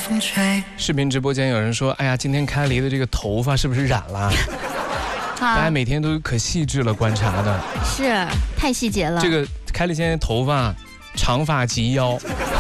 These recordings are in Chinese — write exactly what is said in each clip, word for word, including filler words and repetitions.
视频直播间有人说，哎呀，今天开离的这个头发是不是染了？大家每天都可细致了观察的， 是太细节了。 这个开离现在头发长发及腰，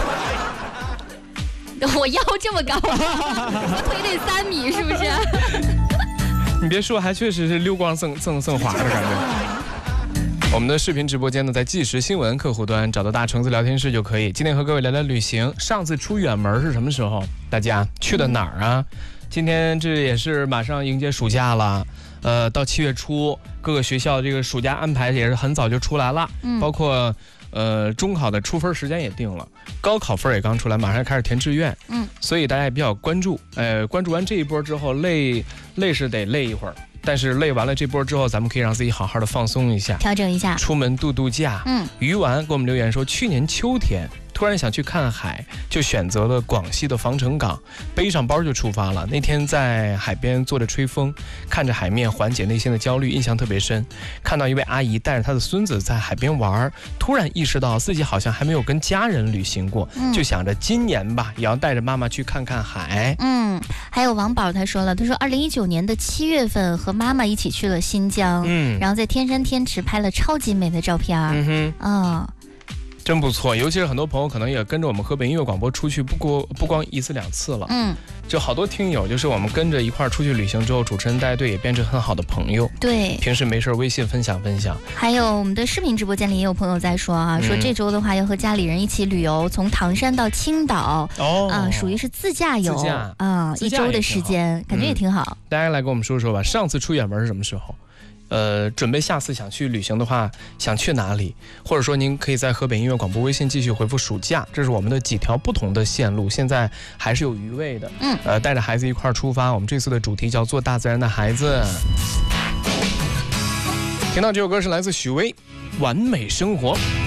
我腰这么高，我腿得三米，是不是？ 你别说，还确实是溜光锃锃锃滑的感觉。我们的视频直播间呢，在即时新闻客户端找到大橙子聊天室就可以。今天和各位聊聊旅行，上次出远门是什么时候？大家去的哪儿啊？今天这也是马上迎接暑假了，呃，到七月初，各个学校这个暑假安排也是很早就出来了，嗯、包括呃中考的出分时间也定了，高考分也刚出来，马上开始填志愿，嗯，所以大家也比较关注，呃，关注完这一波之后，累累是得累一会儿。但是累完了这波之后，咱们可以让自己好好的放松一下， 调整一下， 出门度度假。嗯，鱼丸给我们留言说，去年秋天突然想去看海，就选择了广西的防城港，背上包就出发了。那天在海边坐着吹风，看着海面，缓解内心的焦虑，印象特别深。看到一位阿姨带着她的孙子在海边玩，突然意识到自己好像还没有跟家人旅行过，嗯、就想着今年吧，也要带着妈妈去看看海。 嗯，还有王宝他说了，他说二零一九年的七月份和妈妈一起去了新疆，嗯，然后在天山天池拍了超级美的照片。嗯哼，嗯。 真不错，尤其是很多朋友可能也跟着我们河北音乐广播出去不过不光一次两次了，嗯，就好多听友就是我们跟着一块儿出去旅行之后，主持人带队也变成很好的朋友，对，平时没事微信分享分享。 还有我们的视频直播间里也有朋友在说啊，嗯、说这周的话要和家里人一起旅游，从唐山到青岛，哦，啊，属于是自驾游，自驾啊，一周的时间，感觉也挺好。嗯、 大家来跟我们说说吧，上次出远门是什么时候？呃，准备下次想去旅行的话，想去哪里？或者说您可以在河北音乐广播微信继续回复暑假，这是我们的几条不同的线路，现在还是有余味的。嗯，呃，带着孩子一块儿出发，我们这次的主题叫做大自然的孩子。听到这首歌是来自许巍，《完美生活》。